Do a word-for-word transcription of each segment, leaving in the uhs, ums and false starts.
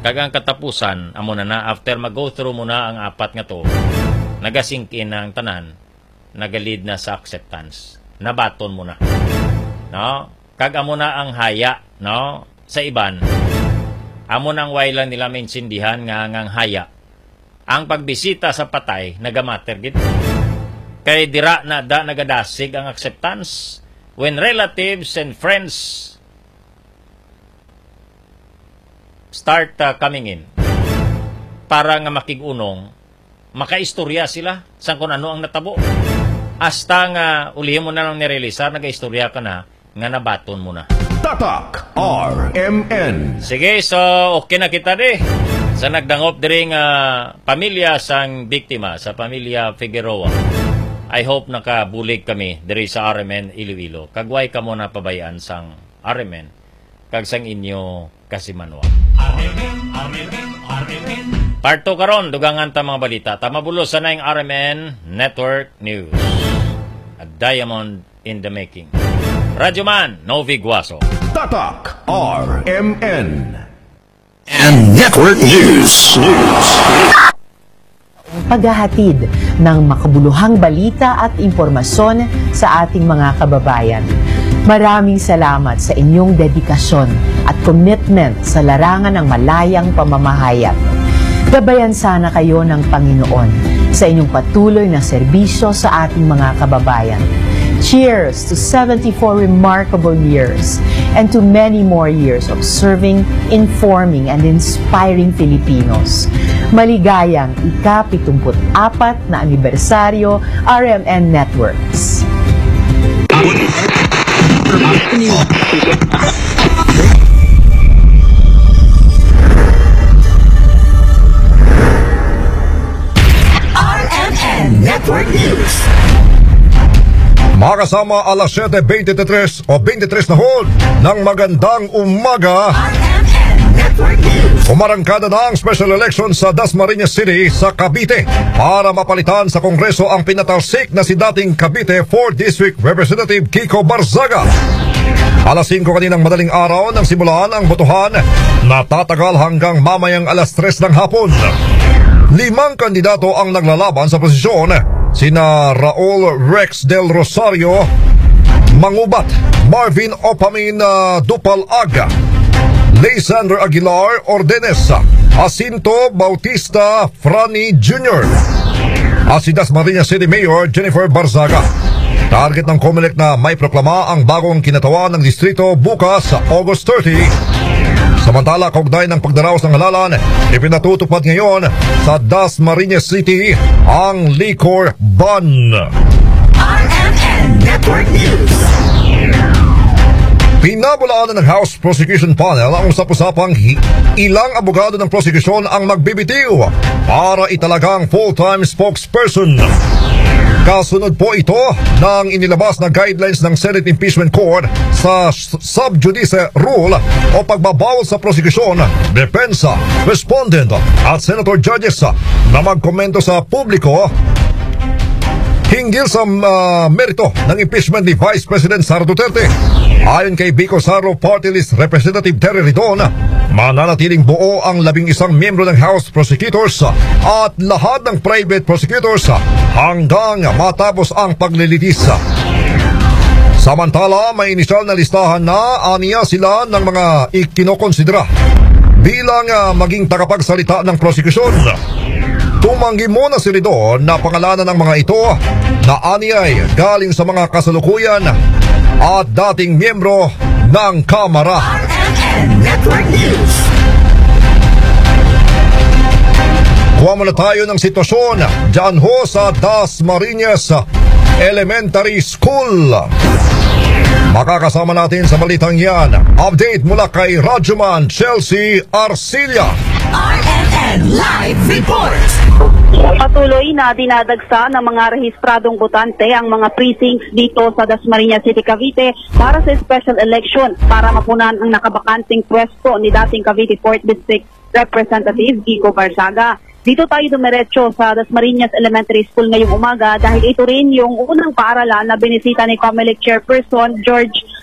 Kagang katapusan, amo na na, after mag-go through mo na ang apat nga to, nagasink in ang tanan, nagalid na sa acceptance. Nabaton mo na. No? Kag amo na ang haya, no? Sa iban, amo nang way lang nila maintindihan nga ngang haya. Ang pagbisita sa patay, nagamater gid. Kay dira na da nagadasig ang acceptance when relatives and friends start uh, coming in para nga makigunong, makaistorya sila sa kung ano ang natabo. Hasta nga ulihin mo na lang nirealisar, nag-istorya ka na, nga nabaton mo na. Tatak R M N. Sige, so okay na kita di. Sa nagdangop diri nga pamilya sang biktima, sa pamilya Figueroa. I hope nakabulig kami diri sa R M N Iloilo. Kagway ka mo na pabayaan sang R M N. Kag sang inyo Kasimanwa. R M N, R M N, R M N. Part two karon, dugangan ta mga balita. Tamabulos na yung R M N Network News. A diamond in the making. Radyo Man, Novi Guaso. Tatak R M N. And Network News. News. Paghahatid ng makabuluhang balita at impormasyon sa ating mga kababayan. Maraming salamat sa inyong dedikasyon at commitment sa larangan ng malayang pamamahayag. Gabayan sana kayo ng Panginoon sa inyong patuloy na serbisyo sa ating mga kababayan. Cheers to seventy-four remarkable years and to many more years of serving, informing, and inspiring Filipinos. Maligayang ika-pitungput apat na anibersaryo R M N Networks. R M N Network News. Mga kasama, alas siyete twenty-three o twenty-three na hon ng magandang umaga. R M N Network News. Umarangkada na ang special election sa Dasmariñas City sa Cavite para mapalitan sa Kongreso ang pinatalsik na si dating Cavite fourth District Representative Kiko Barzaga. Alas singko kaninang madaling araw nang simulan ang botohan na tatagal hanggang mamayang alas tres ng hapon. Limang kandidato ang naglalaban sa posisyon, sina Raul Rex del Rosario Mangubat, Marvin Opamin uh, Dupalaga, Leisandro Aguilar Ordenes, Jacinto Bautista Frani Junior at si Dasmariñas City Mayor Jennifer Barzaga. Target ng COMELEC na may proklama ang bagong kinatawan ng distrito bukas sa August thirtieth. Samantala, kaugnay ng pagdaraos ng halalan, ipinatutupad ngayon sa Dasmariñas City ang liquor ban. R M N Network News. Pinabulaan ng House Prosecution Panel ang usap-usapang ilang abogado ng prosecution ang magbibitiw para italagang full-time spokesperson. Kasunod po ito ng inilabas na guidelines ng Senate Impeachment Court sa sub judice rule o pagbabawal sa prosecution, depensa, respondent at senator judges na magkomento sa publiko hinggil sa uh, merito ng impeachment ni Vice President Sara Duterte. Ayon kay Bicol Saro Party List Representative Terry Ridon, mananatiling buo ang labing isang miyembro ng House Prosecutors at lahat ng private prosecutors hanggang matapos ang paglilitis. Samantala, may inisyal na listahan na aniya sila ng mga ikinokonsidera bilang uh, maging tagapagsalita ng prosecution. Tumanggi muna si Ridon na pangalanan ng mga ito na aniyay galing sa mga kasalukuyan at dating miyembro ng Kamara. R M N Network News. Kuha muna tayo ng sitwasyon dyan ho sa Dasmariñas Elementary School. Makakasama natin sa balitang yan. Update mula kay Radyoman Chelsea Arcilla. R M N Live Report. Patuloy na dinadagsa ng mga rehistradong botante ang mga precincts dito sa Dasmariñas City, Cavite para sa special election para mapunan ang nakabakanting pwesto ni dating Cavite fourth District Representative Kiko Barzaga. Dito tayo dumiretso sa Dasmariñas Elementary School ngayong umaga dahil ito rin yung unang paaralan na binisita ni COMELEC Chairperson George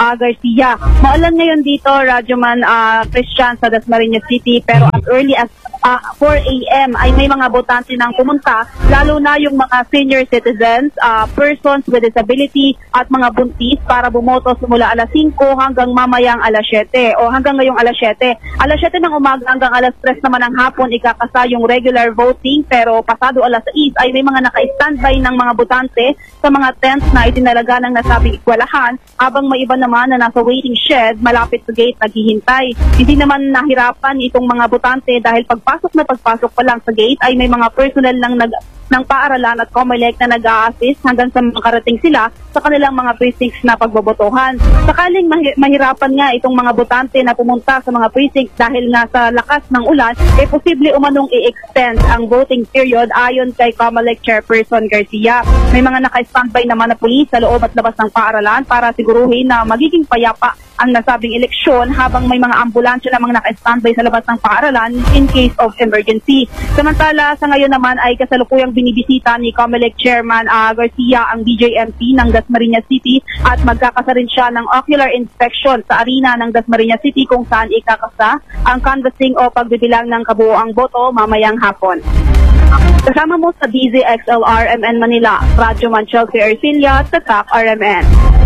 uh, Garcia. Maulan ngayon dito, Radyoman uh, Christian, sa Dasmariñas City, pero as early as uh, four a.m. ay may mga botante nang pumunta, lalo na yung mga senior citizens, uh, persons with disability at mga buntis para bumoto simula alas singko hanggang mamayang alas siyete o hanggang ngayong alas siyete. Alas siyete ng umaga hanggang alas tres naman ng hapon ikakasa yung regular voting, pero pasado alas sais ay may mga naka-standby ng mga botante sa mga tents na itinalaga ng nasabing ikwalahan, habang may iba naman na nasa waiting shed malapit sa gate naghihintay. Hindi naman nahirapan itong mga botante dahil pagpasok na pagpasok pa lang sa gate ay may mga personnel ng nag ng paaralan at COMELEC na nag-a-assist hanggang sa makarating sila sa kanilang mga precincts na pagbobotohan. Sakaling mahi- mahirapan nga itong mga botante na pumunta sa mga precincts dahil nga sa lakas ng ulan, eh posible umanong i-extend ang voting period ayon kay COMELEC Chairperson Garcia. May mga naka-standby naman na pulis sa loob at labas ng paaralan para siguruhin na magiging payapa ang nasabing eleksyon, habang may mga ambulansya namang naka-standby sa labas ng paaralan in case of emergency. Samantala, sa ngayon naman ay kasalukuyang binibisita ni COMELEC Chairman uh, Garcia ang D J M P ng Dasmariñas City at magkakasa rin siya ng ocular inspection sa arena ng Dasmariñas City kung saan ikakasa ang canvassing o pagbibilang ng kabuoang boto mamayang hapon. Kasama mo sa D Z X L R M N Manila, Radyoman Chelsea Ercilia, Tatak R M N.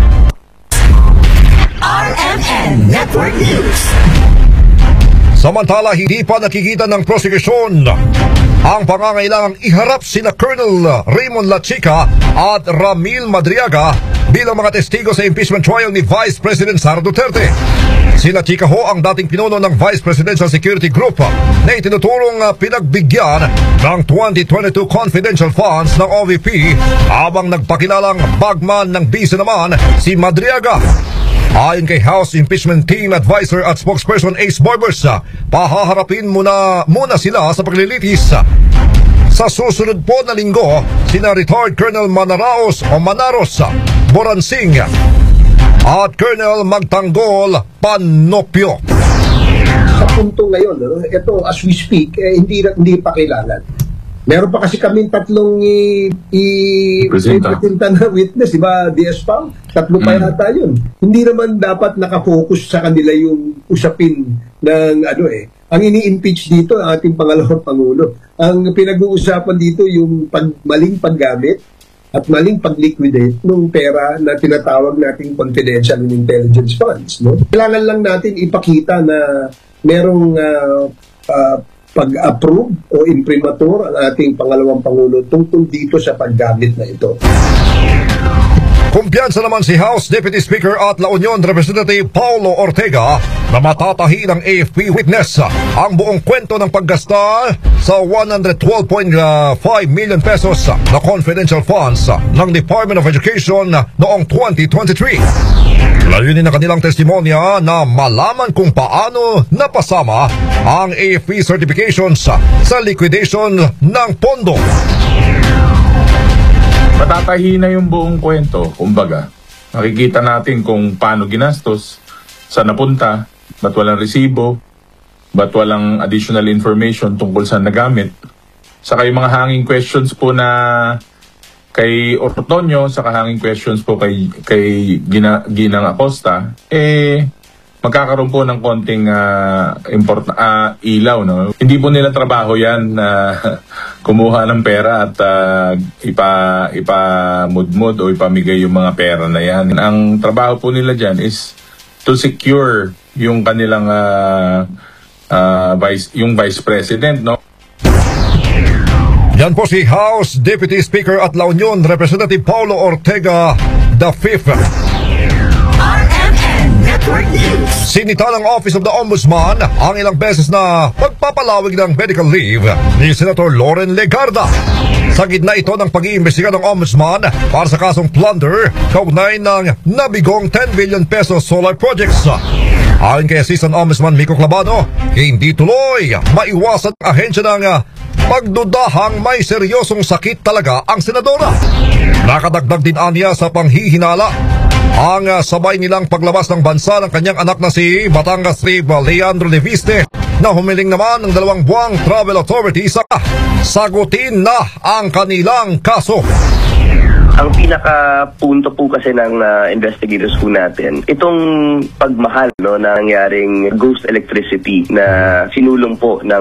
R M N Network News. Samantala, hindi pa nakikita ng prosekusyon ang pangangailangang iharap sina Colonel Raymond Lachica at Ramil Madriaga bilang mga testigo sa impeachment trial ni Vice President Sara Duterte. Si Lachica ho ang dating pinuno ng Vice Presidential Security Group na itinuturong pinagbigyan ng twenty twenty-two confidential funds ng O V P, habang nagpakilalang bagman ng bisa naman si Madriaga. Ayon kay House Impeachment Team Advisor at Spokesperson Ace Barbers, pahaharapin muna, muna sila sa paglilitis. Sa susunod po na linggo, sina retired Colonel Manaraos o Manaros Boransing at Colonel Magtanggol Panopio. Sa punto ngayon, no, ito as we speak, eh, hindi, hindi pa kailangan. Meron pa kasi kaming tatlong i-presenta na witness, di ba, D S P A M? Tatlo pa yata yun. Hindi naman dapat nakafocus sa kanila yung usapin ng ano eh. Ang ini-impeach dito ang ating pangalawang Pangulo. Ang pinag-uusapan dito yung pag, maling paggamit at maling pag-liquidate ng pera na tinatawag nating confidential and intelligence funds. No? Kailangan lang natin ipakita na merong uh, uh, pag-approve o imprimatur ang ating pangalawang Pangulo tungkol dito sa paggamit na ito. Kumpiyansa naman si House Deputy Speaker at La Union Representative Paulo Ortega na matatahi ng A F P witness ang buong kwento ng paggasta sa one hundred twelve point five million pesos na confidential funds ng Department of Education noong twenty twenty-three. Layunin ng kanilang testimonya na malaman kung paano napasama ang A F P certifications sa liquidation ng pondo. Matatahi na yung buong kwento, kumbaga. Makikita natin kung paano ginastos, saan napunta, ba't walang resibo, ba't walang additional information tungkol saan nagamit. Saka yung mga hanging questions po na kay Ortonio, saka hanging questions po kay, kay Gina, Ginang Acosta, eh, magkakaroon po ng konting uh, import, uh, ilaw. No? Hindi po nila trabaho yan na uh, kumuha ng pera at uh, ipa, ipamudmud o ipamigay yung mga pera na yan. Ang trabaho po nila dyan is to secure yung kanilang uh, uh, vice, yung Vice President. No? Yan po si House Deputy Speaker at La Union Representative Paulo Ortega the fifth. Sinita ng Office of the Ombudsman ang ilang beses na pagpapalawig ng medical leave ni Senator Loren Legarda. Sa gitna ito ng pag-iimbestiga ng Ombudsman para sa kasong plunder kaugnay ng nabigong ten billion pesos solar projects. Ayon kay Assistant Ombudsman Mico Clavado, hindi tuloy maiwasan ang ahensya ng pagdudahang may seryosong sakit talaga ang senadora. Nakadagdag din aniya sa panghihinala ang uh, sabay nilang paglabas ng bansa ng kanyang anak na si Batangas Reeve Leandro Leviste, na humiling naman ng dalawang buwang travel authority sa sagutin na ang kanilang kaso. Ang pinaka punto po kasi ng uh, investigators po natin, itong pagmahal no, na nangyaring ghost electricity na sinulong po ng